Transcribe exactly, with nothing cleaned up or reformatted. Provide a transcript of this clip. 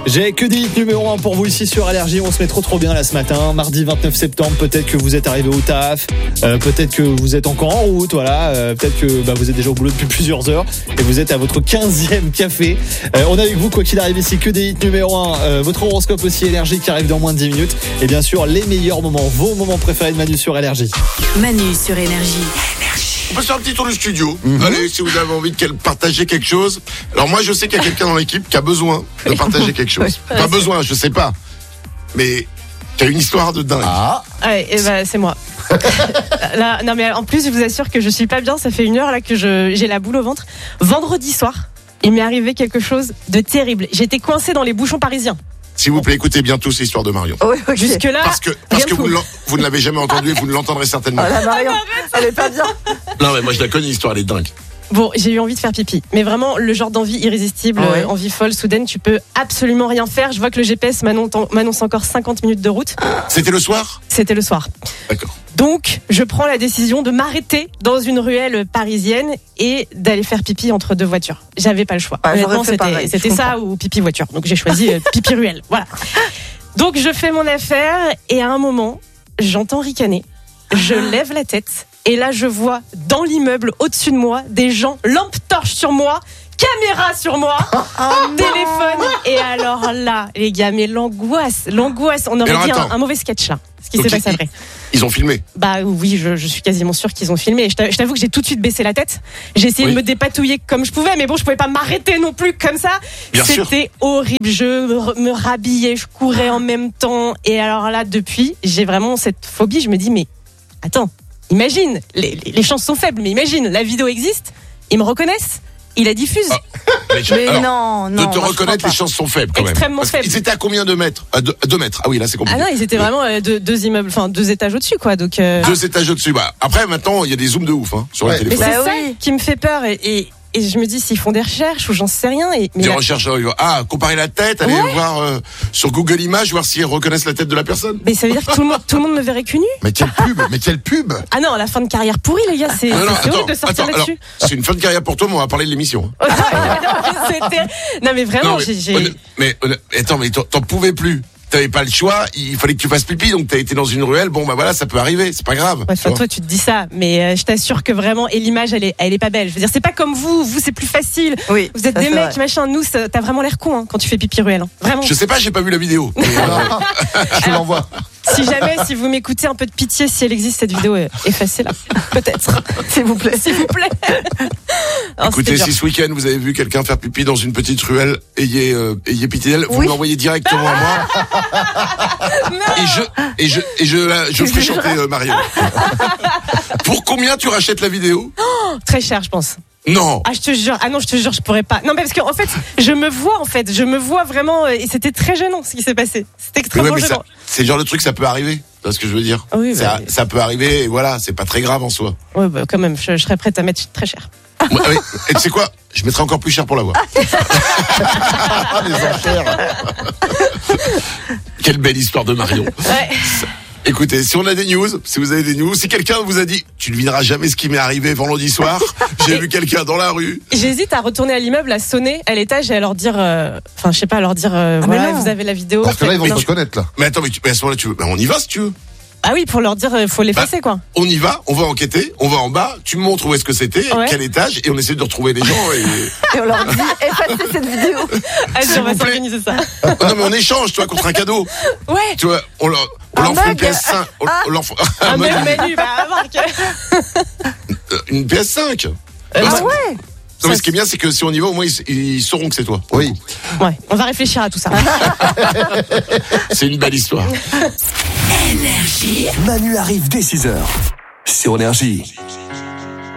J'ai que des hits numéro un pour vous ici sur Allergie. On se met trop trop bien là ce matin, mardi vingt-neuf septembre. Peut-être que vous êtes arrivé au taf, euh, peut-être que vous êtes encore en route, voilà. Euh, peut-être que bah, vous êtes déjà au boulot depuis plusieurs heures et vous êtes à votre quinzième café. Euh, on est avec vous quoi qu'il arrive ici, que des hits numéro un. Euh, votre horoscope aussi Allergie qui arrive dans moins de dix minutes. Et bien sûr les meilleurs moments, vos moments préférés de Manu sur Allergie. Manu sur Énergie. On peut faire un petit tour du studio. Mm-hmm. Allez, si vous avez envie de partager quelque chose. Alors moi, je sais qu'il y a quelqu'un dans l'équipe qui a besoin de partager quelque chose. Oui. Pas besoin, je sais pas. Mais qui a une histoire de dingue. Ah. Ouais, et bah, c'est moi. Là, non mais en plus, je vous assure que je suis pas bien. Ça fait une heure là que je, j'ai la boule au ventre. Vendredi soir, il m'est arrivé quelque chose de terrible. J'étais coincée dans les bouchons parisiens. S'il vous plaît, écoutez bien tous l'histoire de Marion. Oui, okay. Jusque-là, parce que, parce que vous, vous ne l'avez jamais entendue et vous ne l'entendrez certainement pas. Ah, la Marion, elle est pas bien. Non, mais moi je la connais, l'histoire, elle est dingue. Bon, j'ai eu envie de faire pipi. Mais vraiment, le genre d'envie irrésistible, ouais. euh, envie folle, soudaine, tu peux absolument rien faire. Je vois que le G P S m'annonce encore cinquante minutes de route. C'était le soir ? C'était le soir. D'accord. Donc, je prends la décision de m'arrêter dans une ruelle parisienne et d'aller faire pipi entre deux voitures. J'avais pas le choix. Ah, Honnêtement, c'était, pareil, c'était ça ou pipi voiture. Donc, j'ai choisi euh, pipi ruelle. Voilà. Donc, je fais mon affaire et à un moment, j'entends ricaner. Je lève la tête. Et là, je vois dans l'immeuble au-dessus de moi des gens, lampe torche sur moi, caméra sur moi, oh téléphone. Et alors là, les gars, mais l'angoisse, l'angoisse. On aurait alors, dit un, attends. un mauvais sketch là. Ce qui Donc, s'est passé ils, après. Ils ont filmé. Bah oui, je, je suis quasiment sûre qu'ils ont filmé. Et je t'avoue que j'ai tout de suite baissé la tête. J'ai essayé oui. de me dépatouiller comme je pouvais, mais bon, je pouvais pas m'arrêter non plus comme ça. Bien C'était sûr. horrible. Je me, me rhabillais, je courais en même temps. Et alors là, depuis, j'ai vraiment cette phobie. Je me dis, mais attends. Imagine, les, les, les chances sont faibles, mais imagine, la vidéo existe, ils me reconnaissent, ils la diffusent. Ah, mais je, mais alors, non, non. De te reconnaître, les chances sont faibles quand même. Extrêmement faibles. Ils étaient à combien de mètres ? À deux, à deux mètres. Ah oui, là c'est compliqué. Ah non, ils étaient vraiment euh, deux, deux immeubles, enfin deux étages au-dessus, quoi. Donc euh... deux étages au-dessus. Bah, après, maintenant, il y a des zooms de ouf hein, sur ouais. le téléphone. Mais c'est bah, ça oui. qui me fait peur et. et... Et je me dis s'ils font des recherches ou j'en sais rien. Et, mais des la... recherches, ah, comparer la tête, aller ouais. voir euh, sur Google Images, voir s'ils reconnaissent la tête de la personne. Mais ça veut dire que tout le monde, tout le monde me verrait cul nu. Mais quelle pub, mais quelle pub. Ah non, la fin de carrière pourrie les gars, c'est, non, non, c'est attends, horrible de sortir attends, là-dessus. Alors, c'est une fin de carrière pour toi, mais on va parler de l'émission. Hein. C'était... Non mais vraiment, non, mais, j'ai... j'ai... On, mais on, attends, mais t'en, t'en pouvais plus. T'avais pas le choix, il fallait que tu fasses pipi, donc t'as été dans une ruelle. Bon bah voilà, ça peut arriver, c'est pas grave. Ouais, toi, toi tu te dis ça, mais euh, je t'assure que vraiment, et l'image elle est, elle est pas belle. Je veux dire, c'est pas comme vous, vous c'est plus facile. Oui. Vous êtes ça, des mecs, vrai. machin. Nous, ça, t'as vraiment l'air con hein, quand tu fais pipi ruelle. Hein. Vraiment. Je sais pas, j'ai pas vu la vidéo. Mais, euh, je te l'envoie. Si jamais, si vous m'écoutez, un peu de pitié, si elle existe cette vidéo, effacez-la, peut-être. S'il vous plaît, s'il vous plaît. Alors, écoutez, si ce week-end vous avez vu quelqu'un faire pipi dans une petite ruelle, ayez, euh, ayez pitié d'elle, vous oui. me l'envoyez directement à moi. et je, et je, et je, la, je fais chanter euh, Marion. Pour combien tu rachètes la vidéo ? Oh, très cher, je pense. Non. Ah, je te jure. Ah non, je te jure, je pourrais pas. Non, mais parce qu'en fait, je me vois, en fait. Je me vois vraiment. Et c'était très gênant, ce qui s'est passé. C'était extrêmement ouais, gênant. Ça, c'est le genre de truc, ça peut arriver. Tu vois ce que je veux dire ? Oui, ça, bah, ça peut arriver, et voilà, c'est pas très grave en soi. Oui, bah, quand même, je, je serais prête à mettre très cher. Ouais, ouais. Et tu sais quoi ? Je mettrai encore plus cher pour l'avoir. Les enchères. Quelle belle histoire de Marion. Ouais. Écoutez, si on a des news, si vous avez des news, si quelqu'un vous a dit « Tu ne devineras jamais ce qui m'est arrivé vendredi soir, j'ai vu quelqu'un dans la rue. » J'hésite à retourner à l'immeuble, à sonner à l'étage et à leur dire... Enfin, euh, je sais pas, à leur dire... Euh, ah voilà, vous avez la vidéo. Parce que là, ils vont se reconnaître, là. Mais attends, mais, tu, mais à ce moment-là, tu veux... Ben, on y va, si tu veux. Ah oui, pour leur dire, il faut l'effacer, bah, quoi. On y va, on va enquêter, on va en bas, tu me montres où est-ce que c'était, ouais. quel étage, et on essaie de retrouver les gens. Et, et on leur dit, effacez cette vidéo. Allez, on va s'organiser ça. Oh, non, mais on échange, tu vois, contre un cadeau. Ouais. Tu vois, on leur, on leur fait une P S cinq. On, ah. on leur fait un, un menu, menu, bah, Marc. Une P S cinq. Euh, non, ah ouais. Non, mais ce qui est bien, c'est que si on y va, au moins, ils, ils sauront que c'est toi. Oui. Ouais, on va réfléchir à tout ça. C'est une belle histoire. Énergie. Manu arrive dès six heures sur Énergie.